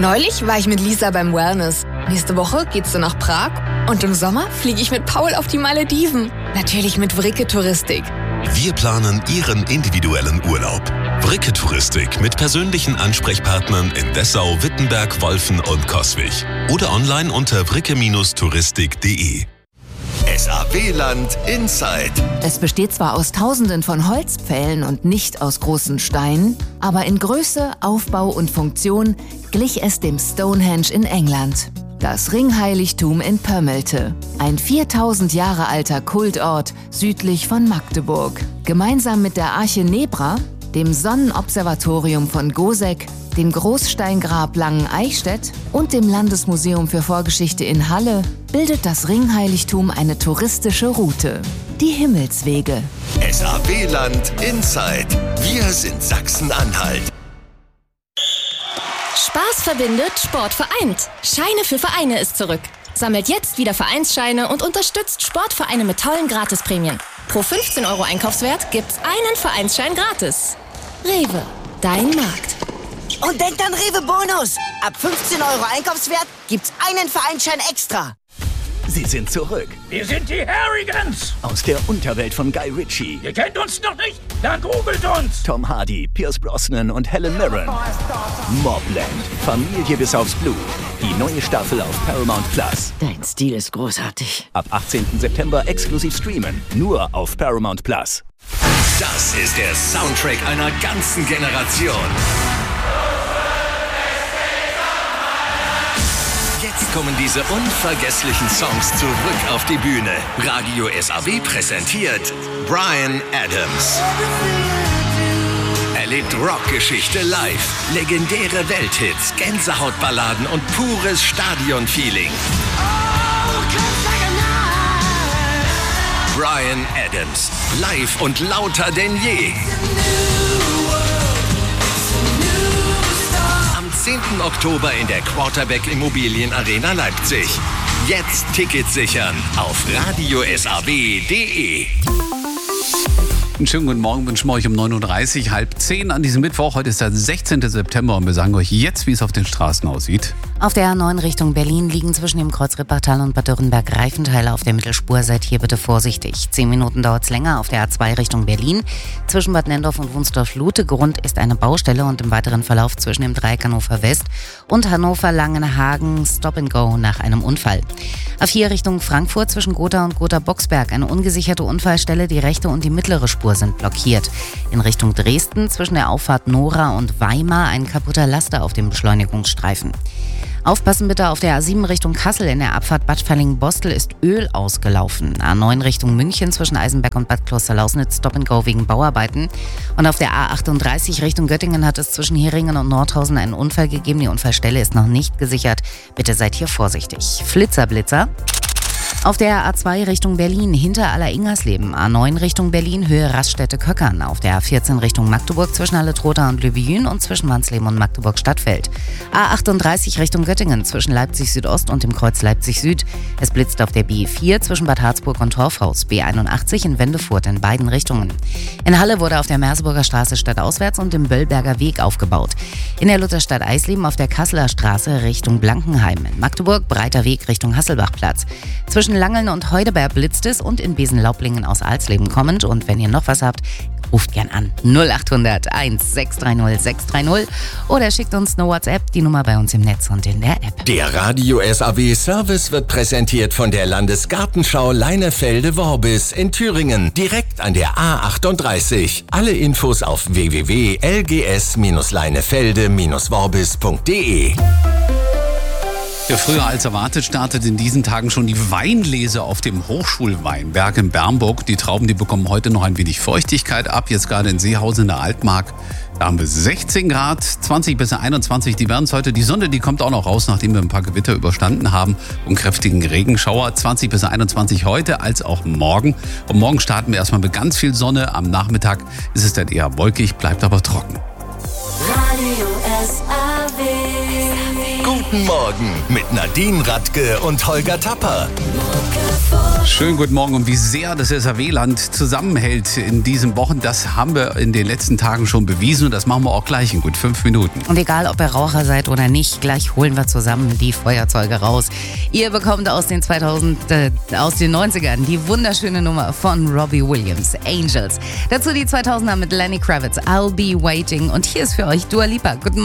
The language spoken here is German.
Neulich war ich mit Lisa beim Wellness. Nächste Woche geht's dann nach Prag und im Sommer fliege ich mit Paul auf die Malediven. Natürlich mit Vricke Touristik. Wir planen Ihren individuellen Urlaub. Vricke Touristik mit persönlichen Ansprechpartnern in Dessau, Wittenberg, Wolfen und Coswig. Oder online unter vricke-touristik.de. SAW-Land Inside. Es besteht zwar aus Tausenden von Holzpfählen und nicht aus großen Steinen, aber in Größe, Aufbau und Funktion glich es dem Stonehenge in England. Das Ringheiligtum in Pömmelte, ein 4000 Jahre alter Kultort südlich von Magdeburg. Gemeinsam mit der Arche Nebra, dem Sonnenobservatorium von Goseck, dem Großsteingrab Langen-Eichstätt und dem Landesmuseum für Vorgeschichte in Halle bildet das Ringheiligtum eine touristische Route. Die Himmelswege. SAW-Land Inside. Wir sind Sachsen-Anhalt. Spaß verbindet, Sport vereint. Scheine für Vereine ist zurück. Sammelt jetzt wieder Vereinsscheine und unterstützt Sportvereine mit tollen Gratisprämien. Pro 15 € Einkaufswert gibt's einen Vereinsschein gratis. Rewe, dein Markt. Und denkt an Rewe Bonus. Ab 15 € Einkaufswert gibt's einen Vereinsschein extra. Sie sind zurück. Wir sind die Harrigans. Aus der Unterwelt von Guy Ritchie. Ihr kennt uns noch nicht? Dann googelt uns. Tom Hardy, Pierce Brosnan und Helen Mirren. Mobland. Familie bis aufs Blut. Die neue Staffel auf Paramount Plus. Dein Stil ist großartig. Ab 18. September exklusiv streamen. Nur auf Paramount Plus. Das ist der Soundtrack einer ganzen Generation. Jetzt kommen diese unvergesslichen Songs zurück auf die Bühne. Radio SAW präsentiert Bryan Adams. Erlebt Rockgeschichte live, legendäre Welthits, Gänsehautballaden und pures Stadionfeeling. Bryan Adams, live und lauter denn je. Am 10. Oktober in der Quarterback Immobilien Arena Leipzig. Jetzt Tickets sichern auf radiosaw.de. Einen schönen guten Morgen wünschen wir euch um 9.30 Uhr, 9:30 an diesem Mittwoch. Heute ist der 16. September und wir sagen euch jetzt, wie es auf den Straßen aussieht. Auf der A9 Richtung Berlin liegen zwischen dem Kreuz Rippachtal und Bad Dürrenberg Reifenteile auf der Mittelspur. Seid hier bitte vorsichtig. 10 Minuten dauert es länger auf der A2 Richtung Berlin. Zwischen Bad Nendorf und Wunsdorf-Lute. Grund ist eine Baustelle und im weiteren Verlauf zwischen dem Dreieck Hannover West und Hannover-Langenhagen Stop and Go nach einem Unfall. A4 Richtung Frankfurt zwischen Gotha und Gotha-Boxberg. Eine ungesicherte Unfallstelle. Die rechte und die mittlere Spur sind blockiert. In Richtung Dresden zwischen der Auffahrt Nora und Weimar ein kaputter Laster auf dem Beschleunigungsstreifen. Aufpassen bitte auf der A7 Richtung Kassel. In der Abfahrt Bad Verlingen-Bostel ist Öl ausgelaufen. A9 Richtung München zwischen Eisenberg und Bad Klosterlausnitz Stop and Go wegen Bauarbeiten. Und auf der A38 Richtung Göttingen hat es zwischen Heringen und Nordhausen einen Unfall gegeben. Die Unfallstelle ist noch nicht gesichert. Bitte seid hier vorsichtig. Blitzer. Auf der A2 Richtung Berlin hinter Aller-Ingersleben, A9 Richtung Berlin Höhe Raststätte-Köckern, auf der A14 Richtung Magdeburg zwischen Halle-Trotha und Löbejün und zwischen Wansleben und Magdeburg-Stadtfeld. A38 Richtung Göttingen zwischen Leipzig Südost und dem Kreuz Leipzig Süd. Es blitzt auf der B4 zwischen Bad Harzburg und Torfhaus, B81 in Wendefurt in beiden Richtungen. In Halle wurde auf der Merseburger Straße stadtauswärts und im Böllberger Weg aufgebaut. In der Lutherstadt Eisleben auf der Kasseler Straße Richtung Blankenheim. In Magdeburg Breiter Weg Richtung Hasselbachplatz. Zwischen Langeln und Heidelberg blitzt es und in Besenlaublingen aus Alsleben kommend. Und wenn ihr noch was habt, ruft gern an 0800 1630 630 oder schickt uns eine WhatsApp, die Nummer bei uns im Netz und in der App. Der Radio SAW Service wird präsentiert von der Landesgartenschau Leinefelde-Worbis in Thüringen, direkt an der A38. Alle Infos auf www.lgs-leinefelde-worbis.de. Ja, früher als erwartet startet in diesen Tagen schon die Weinlese auf dem Hochschulweinberg in Bernburg. Die Trauben, die bekommen heute noch ein wenig Feuchtigkeit ab. Jetzt gerade in Seehausen in der Altmark. Da haben wir 16 Grad, 20 bis 21. Die werden es heute. Die Sonne, die kommt auch noch raus, nachdem wir ein paar Gewitter überstanden haben und kräftigen Regenschauer. 20 bis 21 heute als auch morgen. Und morgen starten wir erstmal mit ganz viel Sonne. Am Nachmittag ist es dann eher wolkig, bleibt aber trocken. Radio SAW. Guten Morgen mit Nadine Radke und Holger Tapper. Schönen guten Morgen. Und wie sehr das SAW-Land zusammenhält in diesen Wochen, das haben wir in den letzten Tagen schon bewiesen und das machen wir auch gleich in gut 5 Minuten. Und egal, ob ihr Raucher seid oder nicht, gleich holen wir zusammen die Feuerzeuge raus. Ihr bekommt aus den 90ern die wunderschöne Nummer von Robbie Williams, Angels. Dazu die 2000er mit Lenny Kravitz, I'll Be Waiting. Und hier ist für euch Dua Lipa. Guten Morgen.